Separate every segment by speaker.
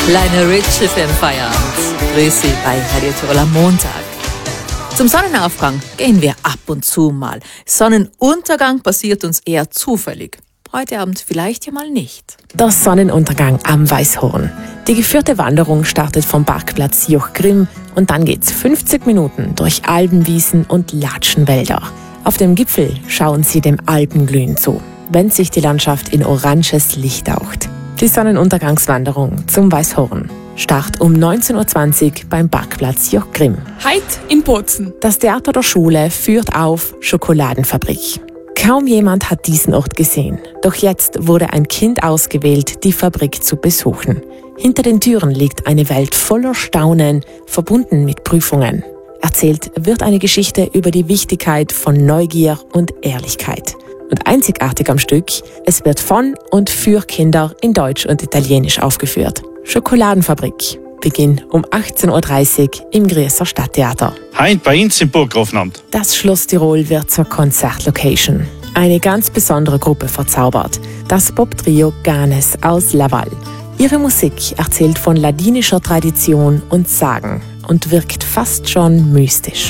Speaker 1: Kleine Richie für den Feierabend. Grüß Sie bei Radio Tirol am Montag. Zum Sonnenaufgang gehen wir ab und zu mal. Sonnenuntergang passiert uns eher zufällig. Heute Abend vielleicht ja mal nicht.
Speaker 2: Der Sonnenuntergang am Weißhorn. Die geführte Wanderung startet vom Parkplatz Joch Grimm und dann geht's 50 Minuten durch Alpenwiesen und Latschenwälder. Auf dem Gipfel schauen Sie dem Alpenglühen zu, wenn sich die Landschaft in oranges Licht taucht. Die Sonnenuntergangswanderung zum Weißhorn. Start um 19.20 Uhr beim Parkplatz Joch Grimm.
Speaker 3: Heit in Bozen.
Speaker 2: Das Theater der Schule führt auf Schokoladenfabrik. Kaum jemand hat diesen Ort gesehen. Doch jetzt wurde ein Kind ausgewählt, die Fabrik zu besuchen. Hinter den Türen liegt eine Welt voller Staunen, verbunden mit Prüfungen. Erzählt wird eine Geschichte über die Wichtigkeit von Neugier und Ehrlichkeit. Und einzigartig am Stück, es wird von und für Kinder in Deutsch und Italienisch aufgeführt. Schokoladenfabrik. Beginn um 18.30 Uhr im Grieser Stadttheater.
Speaker 4: Heint bei uns im Burggrafenamt.
Speaker 2: Das Schloss Tirol wird zur Konzertlocation. Eine ganz besondere Gruppe verzaubert. Das Pop-Trio Ganes aus Laval. Ihre Musik erzählt von ladinischer Tradition und Sagen und wirkt fast schon mystisch.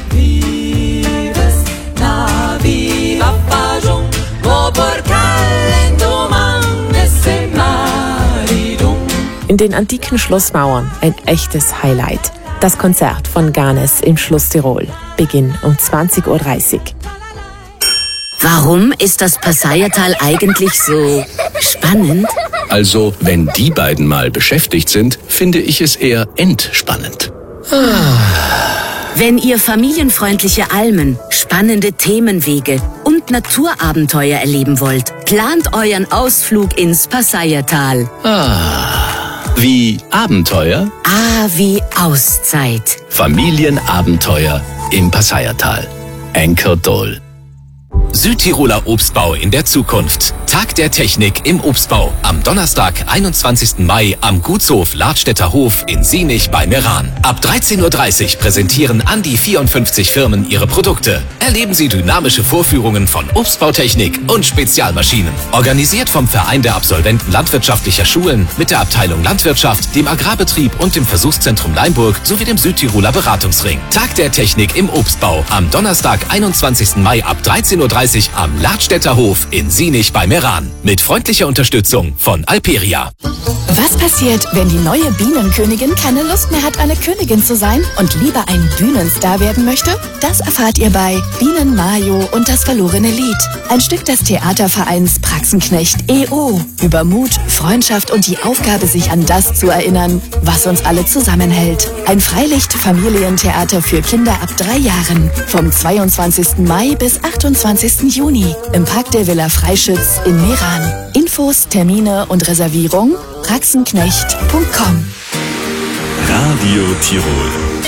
Speaker 2: In den antiken Schlossmauern ein echtes Highlight. Das Konzert von Ganes im Schloss Tirol. Beginn um 20.30 Uhr.
Speaker 5: Warum ist das Passaiertal eigentlich so spannend?
Speaker 6: Also, wenn die beiden mal beschäftigt sind, finde ich es eher entspannend.
Speaker 5: Wenn ihr familienfreundliche Almen, spannende Themenwege und Naturabenteuer erleben wollt, plant euren Ausflug ins Passaiertal.
Speaker 6: Wie Abenteuer?
Speaker 5: Wie Auszeit.
Speaker 6: Familienabenteuer im Passaiertal. Anchor Dole.
Speaker 7: Südtiroler Obstbau in der Zukunft. Tag der Technik im Obstbau. Am Donnerstag, 21. Mai am Gutshof Ladstätter Hof in Sienich bei Meran. Ab 13.30 Uhr präsentieren an die 54 Firmen ihre Produkte. Erleben Sie dynamische Vorführungen von Obstbautechnik und Spezialmaschinen. Organisiert vom Verein der Absolventen landwirtschaftlicher Schulen mit der Abteilung Landwirtschaft, dem Agrarbetrieb und dem Versuchszentrum Leimburg sowie dem Südtiroler Beratungsring. Tag der Technik im Obstbau. Am Donnerstag, 21. Mai ab 13.30 Uhr am Ladstätter Hof in Sienich bei Meran. Mit freundlicher Unterstützung von Alperia.
Speaker 8: Was passiert, wenn die neue Bienenkönigin keine Lust mehr hat, eine Königin zu sein und lieber ein Bühnenstar werden möchte? Das erfahrt ihr bei Bienen Mayo und das verlorene Lied. Ein Stück des Theatervereins Praxenknecht e.O. Über Mut, Freundschaft und die Aufgabe, sich an das zu erinnern, was uns alle zusammenhält. Ein Freilicht-Familientheater für Kinder ab 3 Jahren. Vom 22. Mai bis 28. Juni im Park der Villa Freischütz in Meran. Infos, Termine und Reservierung praxenknecht.com.
Speaker 9: Radio Tirol.